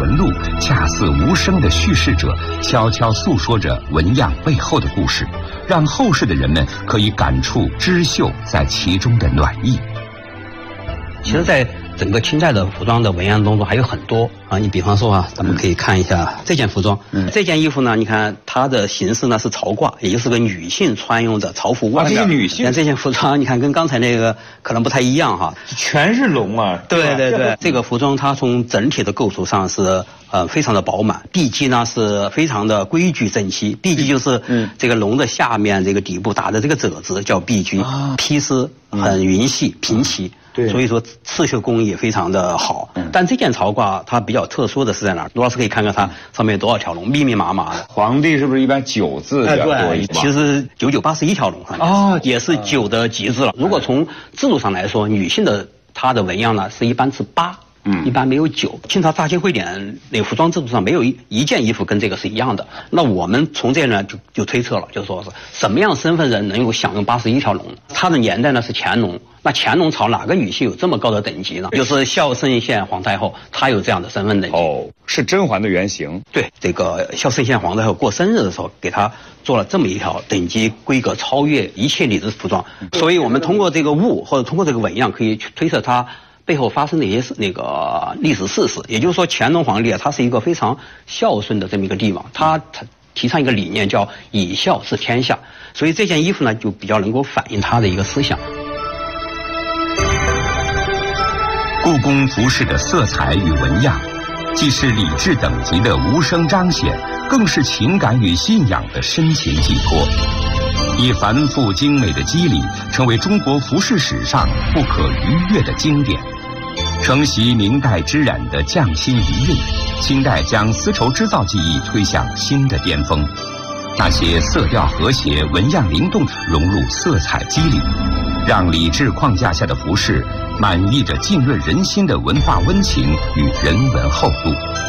纹路，恰似无声的叙事者，悄悄诉说着纹样背后的故事，让后世的人们可以感触织绣在其中的暖意。 其实在整个清代的服装的纹样当中还有很多啊，你比方说啊，咱们可以看一下这件服装，这件衣服呢，你看它的形式呢是朝褂，也就是个女性穿用的朝服外面。 这是女性。 这件服装你看跟刚才那个可能不太一样哈， 全是龙啊。 对对对，这个服装它从整体的构图上是非常的饱满，臂肌呢是非常的规矩整齐，臂肌就是这个龙的下面这个底部打的这个褶子叫臂肌，披丝很匀细平齐。对，所以说刺绣工艺非常的好。但这件朝褂它比较特殊的是在哪儿？罗老师可以看看它上面多少条龙，密密麻麻的。 皇帝是不是一般9字比较多一点？ 其实991条龙哦，也是9的极致了。如果从制度上来说，女性的她的纹样呢是一般是8。一般没有9。清朝大清会典那个服装制度上没有一件衣服跟这个是一样的。那我们从这呢就推测了，就说是什么样身份人能够享用81条龙？它的年代呢是乾隆。那乾隆朝哪个女性有这么高的等级呢？就是孝圣宪皇太后，她有这样的身份等级。 哦，是甄嬛的原型。 对，这个孝圣宪皇太后过生日的时候，给她做了这么一条等级规格超越一切礼制服装。所以我们通过这个物或者通过这个纹样，可以去推测它背后发生的一些那个历史事实。也就是说，乾隆皇帝啊，他是一个非常孝顺的这么一个帝王，他提倡一个理念叫以孝治天下，所以这件衣服呢就比较能够反映他的一个思想。 故宫服饰的色彩与纹样，既是礼制等级的无声彰显，更是情感与信仰的深情寄托。以繁复精美的肌理，成为中国服饰史上不可逾越的经典。承袭明代织染的匠心遗韵，清代将丝绸织造技艺推向新的巅峰。那些色调和谐、纹样灵动、融入色彩肌理，让礼制框架下的服饰满溢着浸润人心的文化温情与人文厚度。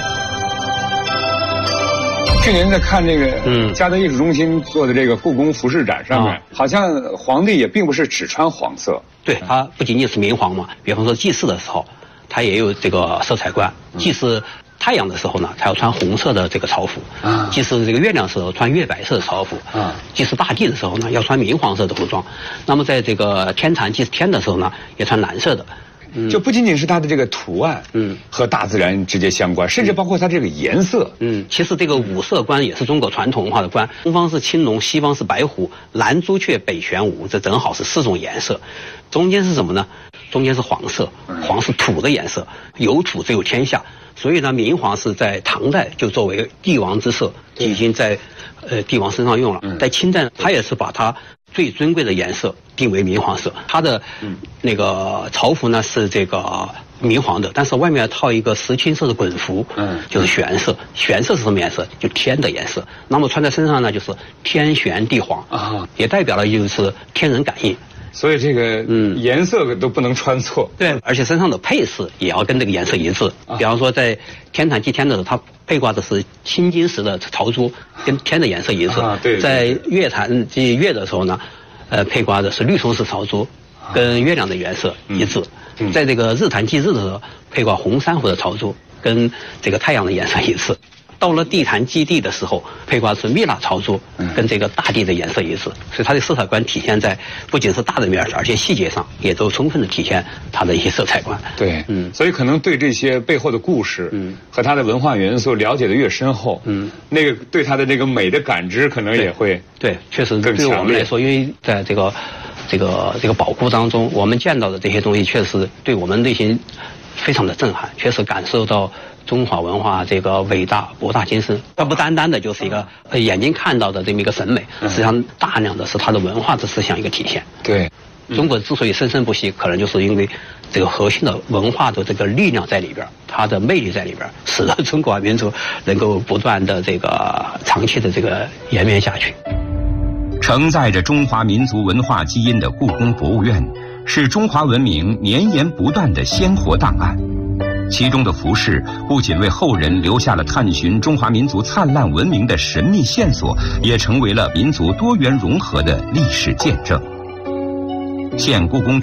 去年在看这个嘉德艺术中心做的这个故宫服饰展上面，好像皇帝也并不是只穿黄色。 对，他不仅仅是明黄嘛，比方说祭祀的时候，他也有这个色彩观。祭祀太阳的时候呢，他要穿红色的这个朝服；祭祀这个月亮的时候，穿月白色的朝服；祭祀大地的时候呢，要穿明黄色的服装。那么在这个天坛祭祀天的时候呢，也穿蓝色的。 就不仅仅是它的这个图案，和大自然直接相关，甚至包括它这个颜色。 其实这个五色观也是中国传统文化的观，东方是青龙，西方是白虎，南朱雀，北玄武，这正好是4种颜色。中间是什么呢？中间是黄色，黄是土的颜色，有土只有天下。所以呢，明黄是在唐代就作为帝王之色，已经在帝王身上用了。在清代，它也是把它最尊贵的颜色定为明黄色。它的那个朝服呢是这个明黄的，但是外面套一个石青色的滚服，就是玄色。玄色是什么颜色？就天的颜色。那么穿在身上呢，就是天玄地黄啊，也代表了就是天人感应。 所以这个颜色都不能穿错。 对，而且身上的配饰也要跟这个颜色一致。比方说在天坛祭天的时候，它配挂的是青金石的朝珠，跟天的颜色一致。对。在月坛祭月的时候呢，配挂的是绿松石朝珠，跟月亮的颜色一致。在这个日坛祭日的时候，配挂红珊瑚的朝珠，跟这个太阳的颜色一致。到了地坛祭地的时候，配挂是蜜蜡朝珠，跟这个大地的颜色一致。所以它的色彩观体现在不仅是大的面，而且细节上也都充分的体现它的一些色彩观。 对，所以可能对这些背后的故事，和它的文化元素了解的越深厚，那个对它的这个美的感知可能也会对，确实对我们来说，因为在这个宝库当中，我们见到的这些东西，确实对我们内心非常的震撼，确实感受到中华文化这个伟大博大精深。它不单单的就是一个眼睛看到的这么一个审美，实际上大量的是它的文化的思想一个体现。 对， 中国之所以生生不息，可能就是因为这个核心的文化的这个力量在里边，它的魅力在里边，使得中国民族能够不断的这个长期的这个延绵下去。 承载着中华民族文化基因的故宫博物院，是中华文明绵延不断的鲜活档案。其中的服饰不仅为后人留下了探寻中华民族灿烂文明的神秘线索，也成为了民族多元融合的历史见证。现故宫